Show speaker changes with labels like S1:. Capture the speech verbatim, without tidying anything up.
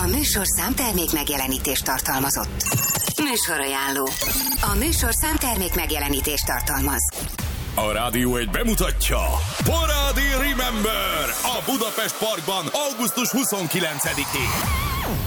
S1: A műsorszám termék megjelenítést tartalmazott. Műsorajánló. A műsorszám termék megjelenítést tartalmaz.
S2: A Rádió egy bemutatja Parádi Remember a Budapest Parkban augusztus huszonkilencedikén.